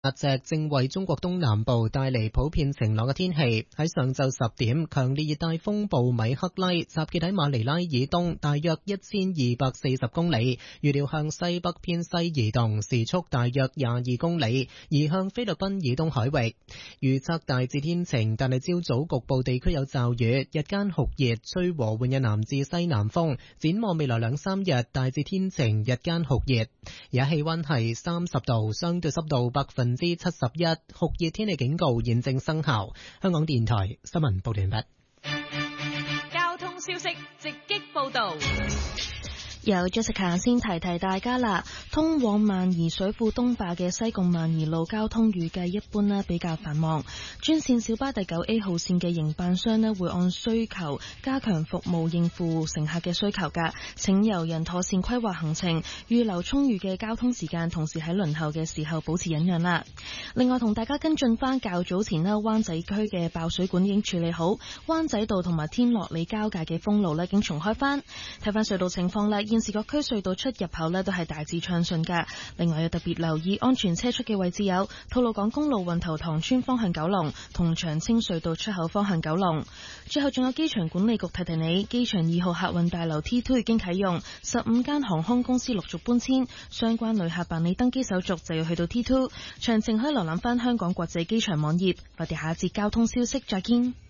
壓脊正為中國東南部帶嚟普遍晴朗嘅天氣。喺上晝10點，強烈熱帶風暴米克拉集結喺馬尼拉以東大約1240公里，預料向西北偏西移動，時速大約22公里，移向菲律賓以東海域。預測大致天晴，但係朝早局部地區有驟雨，日間酷熱，吹和緩嘅南至西南風。展望未來2-3日，大致天晴，日間酷熱。而家氣溫係30度，相對濕度71%，酷熱天氣警告現正生效。香港電台新聞報道完畢。 交通消息直擊報道。 由 Jessica 先提提大家啦，通往萬宜水庫東壩嘅西貢萬宜路交通預計一般啦，比較繁忙。專線小巴第 9A 號線嘅營辦商咧會按需求加強服務應付乘客嘅需求㗎，請由人妥善規劃行程，預留充裕嘅交通時間，同時喺輪候嘅時候保持忍讓啦。另外同大家跟進翻較早前咧灣仔區嘅爆水管已經處理好，灣仔道同埋天樂里交界嘅封路咧已經重開翻。睇翻隧道情況啦，現時各區隧道出入口咧都係大致暢順㗎。另外要特別留意安全車速嘅位置有吐露港公路運頭塘村方向九龍同長青隧道出口方向九龍。最後仲有機場管理局提提你，機場2號客運大樓 T2 已經啟用，15間航空公司陸續搬遷，相關旅客辦理登機手續就要去到 T2。詳情可以瀏覽翻香港國際機場網頁。我哋下一節交通消息再見。